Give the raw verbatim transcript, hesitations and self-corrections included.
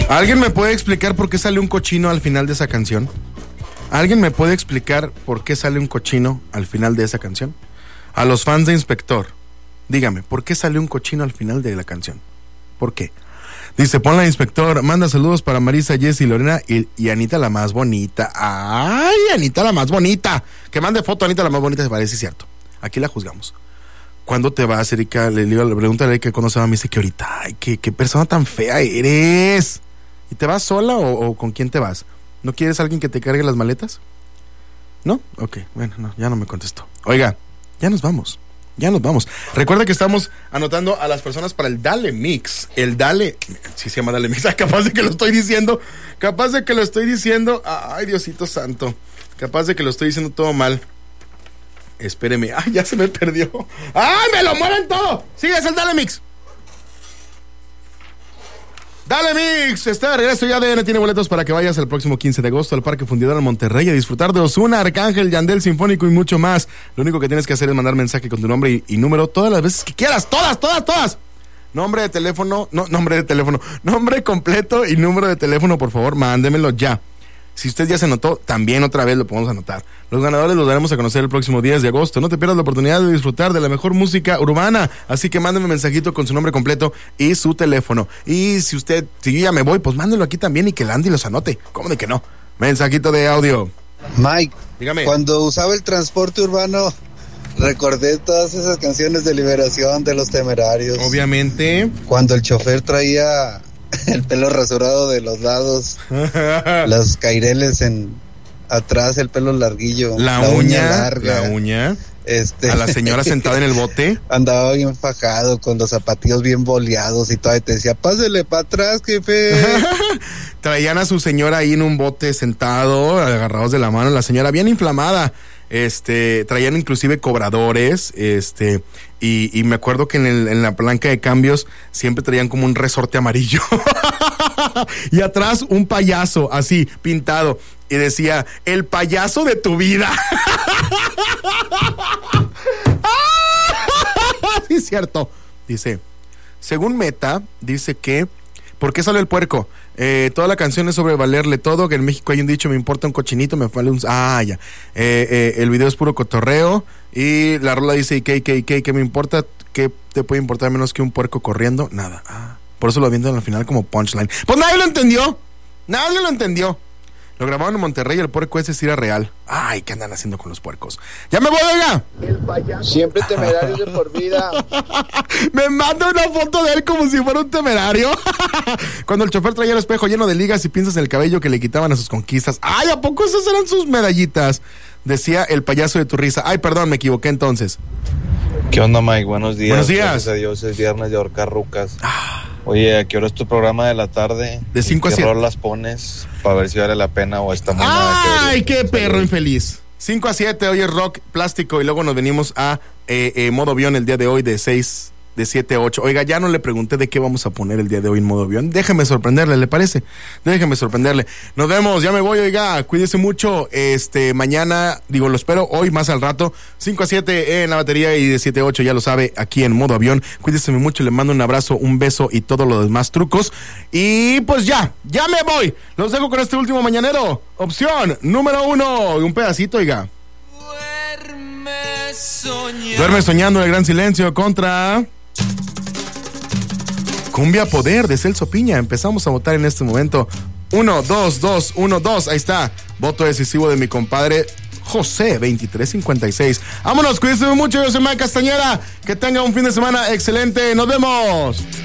¿Alguien me puede explicar por qué sale un cochino al final de esa canción? ¿Alguien me puede explicar por qué sale un cochino al final de esa canción? A los fans de Inspector, dígame, ¿por qué sale un cochino al final de la canción? ¿Por qué? Dice, ponla Inspector, manda saludos para Marisa, Jessy, Lorena y, y Anita la más bonita. ¡Ay, Anita la más bonita! Que mande foto a Anita la más bonita, se parece cierto. Aquí la juzgamos. ¿Cuándo te vas, Erika? Le, le, le pregunto a Erika cuándo se va, me dice que ahorita. ¡Ay, qué, qué persona tan fea eres! ¿Y te vas sola o, o con quién te vas? ¿No quieres a alguien que te cargue las maletas? ¿No? Ok, bueno, no, ya no me contestó. Oiga, ya nos vamos. Ya nos vamos. Recuerda que estamos anotando a las personas para el Dale Mix. El Dale... Sí se llama Dale Mix. Ah, capaz de que lo estoy diciendo. Capaz de que lo estoy diciendo. Ay, Diosito santo. Capaz de que lo estoy diciendo todo mal. Espéreme. Ay, ya se me perdió. ¡Ay, me lo mueven todo! Sí, es el Dale Mix. Dale Mix, está de regreso. Ya A D N tiene boletos para que vayas el próximo quince de agosto al Parque Fundidora en Monterrey a disfrutar de Ozuna, Arcángel, Yandel, Sinfónico y mucho más. Lo único que tienes que hacer es mandar mensaje con tu nombre y, y número todas las veces que quieras, todas, todas, todas. Nombre de teléfono, no, nombre de teléfono, nombre completo y número de teléfono, por favor, mándemelo ya. Si usted ya se anotó, también otra vez lo podemos anotar. Los ganadores los daremos a conocer el próximo diez de agosto. No te pierdas la oportunidad de disfrutar de la mejor música urbana. Así que mándeme un mensajito con su nombre completo y su teléfono. Y si usted, si yo ya me voy, pues mándelo aquí también y que el Andy los anote. ¿Cómo de que no? Mensajito de audio. Mike, dígame. Cuando usaba el transporte urbano, recordé todas esas canciones de liberación de Los Temerarios. Obviamente. Cuando el chofer traía el pelo rasurado de los lados, los caireles en atrás, el pelo larguillo, la, la uña, uña larga, la uña, este, a la señora sentada en el bote, andaba bien fajado con los zapatillos bien boleados y todavía te decía, pásele para atrás, jefe. Traían a su señora ahí en un bote sentado, agarrados de la mano, la señora bien inflamada. Este, traían inclusive cobradores, este, y, y me acuerdo que en, el, en la palanca de cambios siempre traían como un resorte amarillo y atrás un payaso así pintado y decía, el payaso de tu vida. Sí, es cierto. Dice, según Meta, dice que ¿por qué sale el puerco? Eh, toda la canción es sobre valerle todo, que en México hay un dicho, me importa un cochinito, me vale un... Ah, ya. Eh, eh, el video es puro cotorreo y la rola dice, ¿y qué, qué, qué, qué me importa? ¿Qué te puede importar menos que un puerco corriendo? Nada. Ah, por eso lo avientan al final como punchline. Pues nadie lo entendió. Nadie lo entendió. Lo grabaron en Monterrey y el puerco ese sí era real. Ay, ¿qué andan haciendo con los puercos? ¡Ya me voy, oiga! Siempre temerario de por vida. Me manda una foto de él como si fuera un temerario. Cuando el chofer traía el espejo lleno de ligas y pinzas en el cabello que le quitaban a sus conquistas. ¡Ay, ¿a poco esas eran sus medallitas? Decía el payaso de tu risa. Ay, perdón, me equivoqué entonces. ¿Qué onda, Mike? Buenos días. Buenos días. Gracias a Dios, es viernes de ahorcar rucas. Oye, ¿a qué hora es tu programa de la tarde? De cinco a siete. ¿Qué rol las pones para ver si vale la pena o está muy ¡Ay, qué perro infeliz! cinco a siete, hoy es rock, plástico y luego nos venimos a eh, eh, modo avión el día de hoy de seis, de siete a ocho. Oiga, ya no le pregunté de qué vamos a poner el día de hoy en modo avión. Déjeme sorprenderle, ¿le parece? Déjeme sorprenderle. Nos vemos, ya me voy, oiga, cuídese mucho. Este, mañana, digo, lo espero hoy más al rato, cinco a siete en la batería y de siete a ocho, ya lo sabe, aquí en modo avión. Cuídese mucho, le mando un abrazo, un beso y todos los demás trucos. Y pues ya, ya me voy. Los dejo con este último mañanero. Opción número uno, un pedacito, oiga. Duerme soñando. Duerme soñando en el gran silencio contra... Cumbia Poder de Celso Piña. Empezamos a votar en este momento. Uno, dos, dos, uno, dos. Ahí está. Voto decisivo de mi compadre José veintitrés cincuenta y seis. Vámonos, cuídense mucho. Yo soy Mike Castañeda. Que tenga un fin de semana excelente. Nos vemos.